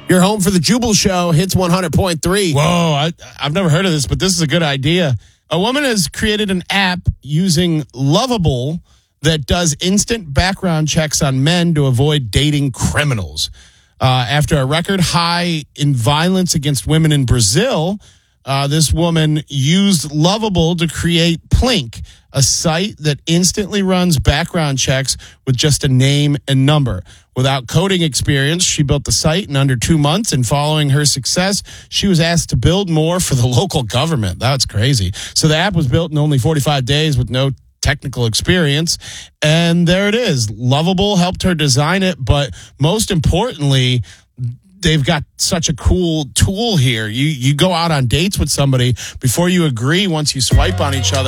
You're home for the Jubal Show, Hits 100.3. Whoa, I've never heard of this, but this is a good idea. A woman has created an app using Lovable that does instant background checks on men to avoid dating criminals. After a record high in violence against women in Brazil, this woman used Lovable to create Plink, a site that instantly runs background checks with just a name and number. Without coding experience, she built the site in under 2 months, and following her success, she was asked to build more for the local government. That's crazy. So the app was built in only 45 days with no technical experience, and there it is. Lovable helped her design it, but most importantly, they've got such a cool tool here. You go out on dates with somebody before you agree. Once you swipe on each other,